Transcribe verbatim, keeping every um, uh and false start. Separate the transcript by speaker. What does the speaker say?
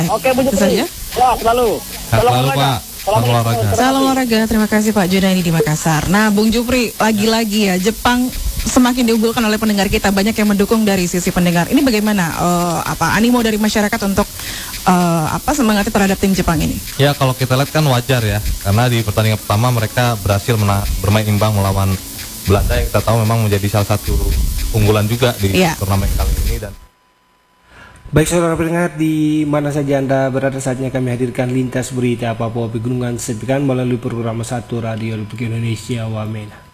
Speaker 1: Oke, Bu
Speaker 2: Itu
Speaker 1: Jupri.
Speaker 2: saja.
Speaker 1: Ya, selalu.
Speaker 3: Sehat selalu, Pak. Salam olahraga.
Speaker 2: Salam olahraga, terima kasih Pak Junaidi di Makassar. Nah, Bung Jupri, lagi-lagi ya, Jepang semakin diunggulkan oleh pendengar kita, banyak yang mendukung dari sisi pendengar. Ini bagaimana uh, apa animo dari masyarakat untuk uh, apa semangatnya terhadap tim Jepang ini?
Speaker 3: Ya, kalau kita lihat kan wajar ya, karena di pertandingan pertama mereka berhasil mena- bermain imbang melawan Belanda yang kita tahu memang menjadi salah satu unggulan juga di
Speaker 2: ya.
Speaker 3: turnamen kali ini. Dan
Speaker 4: baik saudara pendengar, di mana saja Anda berada, saatnya kami hadirkan lintas berita Papua Pegunungan Sepikan melalui program satu Radio Republik Indonesia Wamena.